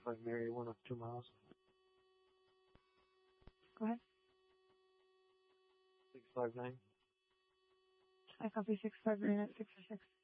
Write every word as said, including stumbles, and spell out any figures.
five Mary, one of two miles. Go ahead. six five nine. I copy six five nine at six or six.